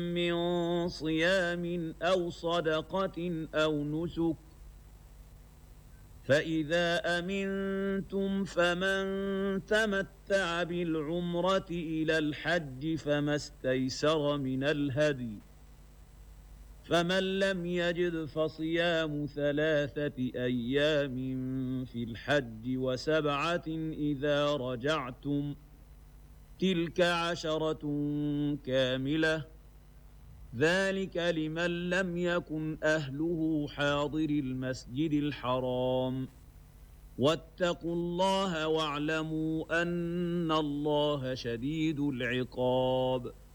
من صيام أو صدقة أو نسك فإذا أمنتم فمن تمتع بالعمرة إلى الحج فما استيسر من الهدي فمن لم يجد فصيام 3 أيام في الحج و7 إذا رجعتم تلك 10 كاملة ذلك لمن لم يكن أهله حاضر المسجد الحرام واتقوا الله واعلموا أن الله شديد العقاب